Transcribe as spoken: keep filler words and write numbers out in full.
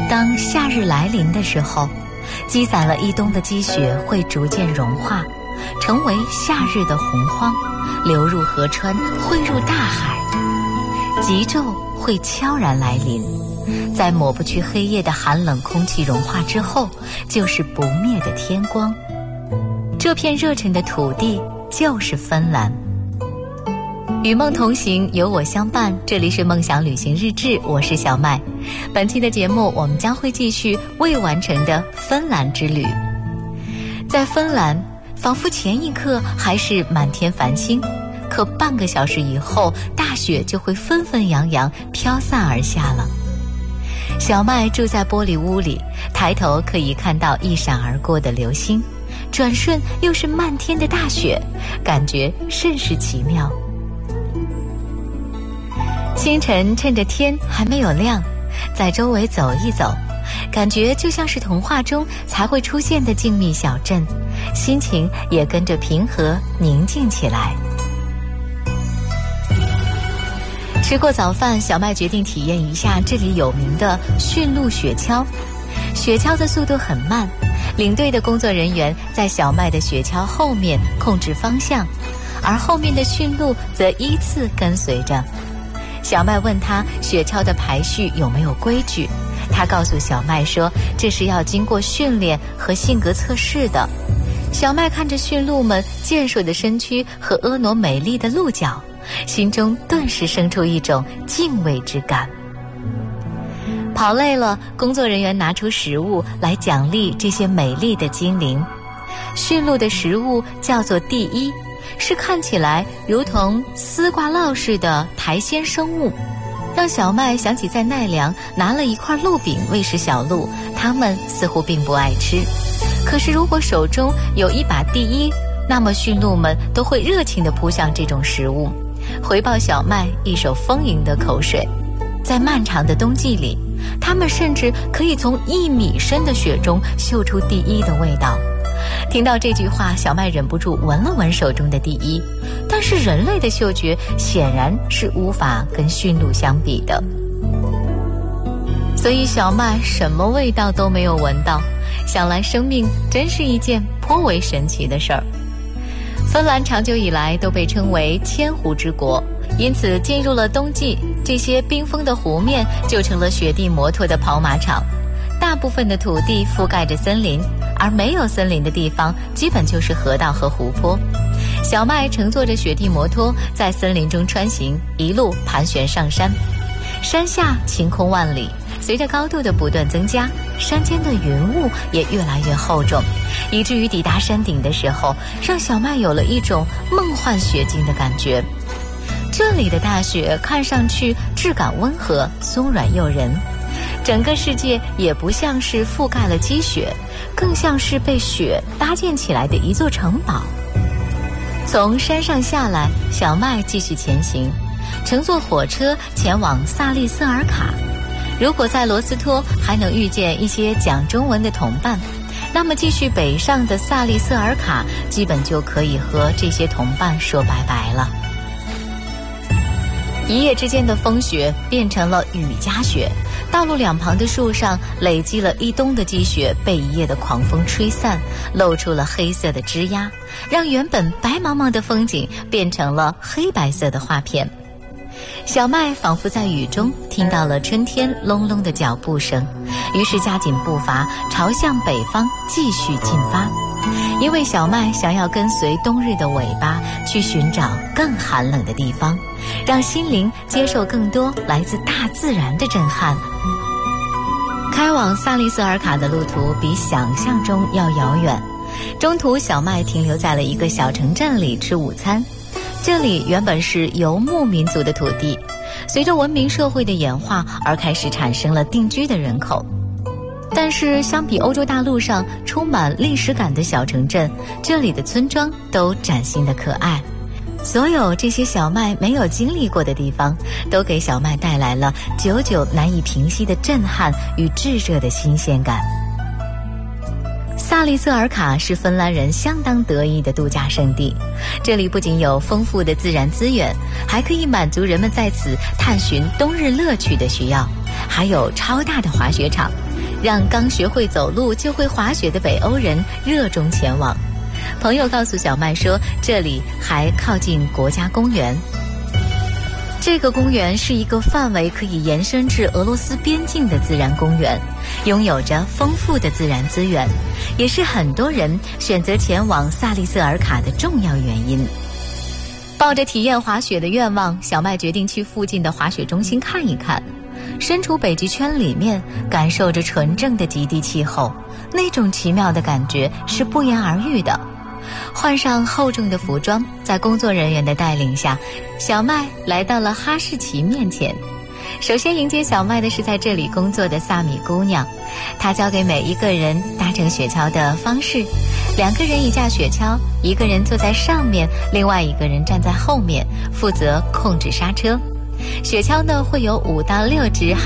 当夏日来临的时候，积攒了一冬的积雪会逐渐融化，成为夏日的洪荒，流入河川，汇入大海。极昼会悄然来临，在抹不去黑夜的寒冷空气融化之后，就是不灭的天光。这片热忱的土地就是芬兰。与梦同行，有我相伴，这里是梦想旅行日志，我是小麦。本期的节目我们将会继续未完成的芬兰之旅。在芬兰，仿佛前一刻还是满天繁星，可半个小时以后，大雪就会纷纷扬扬飘散而下了。小麦住在玻璃屋里，抬头可以看到一闪而过的流星，转瞬又是漫天的大雪，感觉甚是奇妙。清晨趁着天还没有亮，在周围走一走，感觉就像是童话中才会出现的静谧小镇，心情也跟着平和宁静起来。吃过早饭，小麦决定体验一下这里有名的驯鹿雪橇。雪橇的速度很慢，领队的工作人员在小麦的雪橇后面控制方向，而后面的驯鹿则依次跟随着。小麦问他雪橇的排序有没有规矩，他告诉小麦说这是要经过训练和性格测试的。小麦看着驯鹿们健硕的身躯和婀娜美丽的鹿角，心中顿时生出一种敬畏之感。跑累了，工作人员拿出食物来奖励这些美丽的精灵。驯鹿的食物叫做第一，是看起来如同丝瓜烙似的苔藓生物，让小麦想起在奈良拿了一块鹿饼喂食小鹿，它们似乎并不爱吃。可是如果手中有一把第一，那么驯鹿们都会热情地扑向这种食物，回报小麦一手丰盈的口水。在漫长的冬季里，它们甚至可以从一米深的雪中嗅出第一的味道。听到这句话，小麦忍不住闻了闻手中的第一，但是人类的嗅觉显然是无法跟驯鹿相比的，所以小麦什么味道都没有闻到。想来生命真是一件颇为神奇的事儿。芬兰长久以来都被称为千湖之国，因此进入了冬季，这些冰封的湖面就成了雪地摩托的跑马场。大部分的土地覆盖着森林，而没有森林的地方基本就是河道和湖泊。小麦乘坐着雪地摩托在森林中穿行，一路盘旋上山。山下晴空万里，随着高度的不断增加，山间的云雾也越来越厚重，以至于抵达山顶的时候，让小麦有了一种梦幻雪境的感觉。这里的大雪看上去质感温和，松软诱人，整个世界也不像是覆盖了积雪，更像是被雪搭建起来的一座城堡。从山上下来，小麦继续前行，乘坐火车前往萨利瑟尔卡。如果在罗斯托还能遇见一些讲中文的同伴，那么继续北上的萨利瑟尔卡基本就可以和这些同伴说拜拜了。一夜之间的风雪变成了雨夹雪，道路两旁的树上累积了一冬的积雪被一夜的狂风吹散，露出了黑色的枝桠，让原本白茫茫的风景变成了黑白色的画片。小麦仿佛在雨中听到了春天隆隆的脚步声，于是加紧步伐朝向北方继续进发，因为小麦想要跟随冬日的尾巴去寻找更寒冷的地方，让心灵接受更多来自大自然的震撼。开往萨利瑟尔卡的路途比想象中要遥远，中途小麦停留在了一个小城镇里吃午餐。这里原本是游牧民族的土地，随着文明社会的演化而开始产生了定居的人口。但是相比欧洲大陆上充满历史感的小城镇，这里的村庄都崭新的可爱。所有这些小麦没有经历过的地方，都给小麦带来了久久难以平息的震撼与炙热的新鲜感。萨利瑟尔卡是芬兰人相当得意的度假胜地，这里不仅有丰富的自然资源，还可以满足人们在此探寻冬日乐趣的需要，还有超大的滑雪场， 让刚学会走路就会滑雪的北欧人热衷前往。朋友告诉小麦说，这里还靠近国家公园。这个公园是一个范围可以延伸至俄罗斯边境的自然公园，拥有着丰富的自然资源，也是很多人选择前往萨利瑟尔卡的重要原因。抱着体验滑雪的愿望，小麦决定去附近的滑雪中心看一看。身处北极圈里面，感受着纯正的极地气候，那种奇妙的感觉是不言而喻的。换上厚重的服装，在工作人员的带领下，小麦来到了哈士奇面前。首先迎接小麦的是在这里工作的萨米姑娘，她教给每一个人搭乘雪橇的方式。两个人一架雪橇，一个人坐在上面，另外一个人站在后面，负责控制刹车。雪橇呢会有五到六只